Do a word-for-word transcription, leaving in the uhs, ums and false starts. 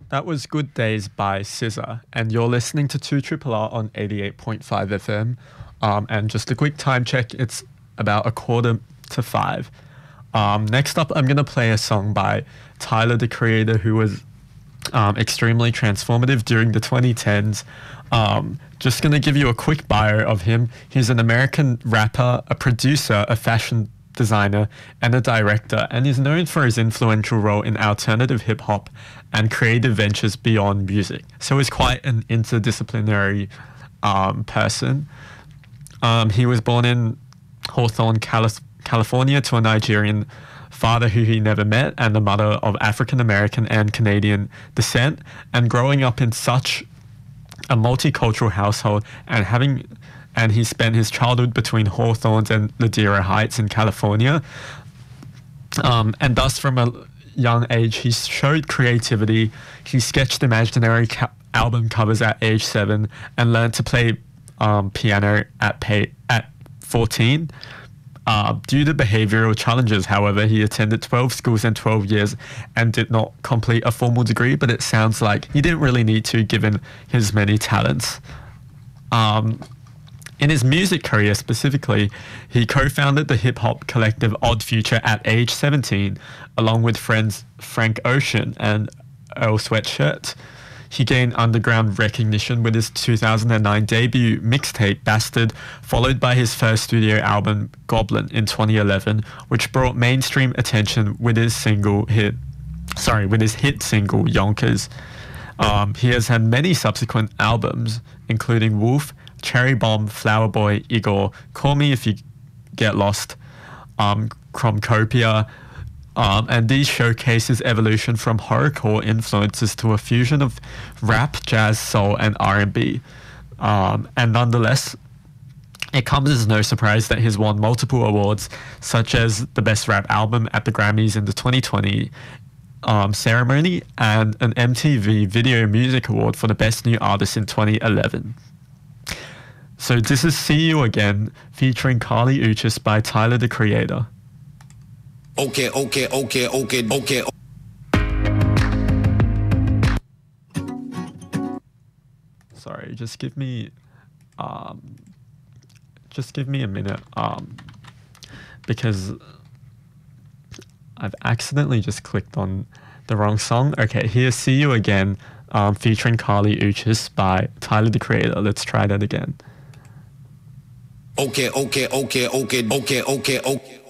That was Good Days by S Z A, and you're listening to two Triple R on eighty-eight point five F M. Um, and just a quick time check, it's about a quarter to five. Um, next up, I'm going to play a song by Tyler, the Creator, who was um, extremely transformative during the twenty tens. Um, just going to give you a quick bio of him. He's an American rapper, a producer, a fashion designer, and a director, and is known for his influential role in alternative hip-hop and creative ventures beyond music. So he's quite an interdisciplinary um, person. Um, he was born in Hawthorne, Calif- California, to a Nigerian father who he never met and a mother of African American and Canadian descent. And growing up in such a multicultural household and having and he spent his childhood between Hawthorne and Ladera Heights in California. Um, and thus, from a young age, he showed creativity. He sketched imaginary ca- album covers at age seven and learned to play um, piano at pay- at fourteen. Uh, due to behavioral challenges, however, he attended twelve schools in twelve years and did not complete a formal degree, but it sounds like he didn't really need to given his many talents. Um, in his music career specifically, he co-founded the hip-hop collective Odd Future at age seventeen, along with friends Frank Ocean and Earl Sweatshirt. He gained underground recognition with his two thousand nine debut mixtape Bastard, followed by his first studio album Goblin in twenty eleven, which brought mainstream attention with his single hit, sorry, with his hit single Yonkers. Um, he has had many subsequent albums, including Wolf, Cherry Bomb, Flower Boy, Igor, Call Me If You Get Lost, um, Chromcopia. Um, and these showcase his evolution from horrorcore influences to a fusion of rap, jazz, soul, and R and B. Um, and nonetheless, it comes as no surprise that he's won multiple awards, such as the Best Rap Album at the Grammys in the twenty twenty um, ceremony and an M T V Video Music Award for the Best New Artist in twenty eleven. So this is See You Again, featuring Kali Uchis by Tyler, the Creator. Okay, okay, okay, okay, okay. Sorry, just give me, um, just give me a minute, um, because I've accidentally just clicked on the wrong song. Okay, here's See You Again, um, featuring Kali Uchis by Tyler, the Creator. Let's try that again. Okay, okay, okay, okay, okay, okay, okay.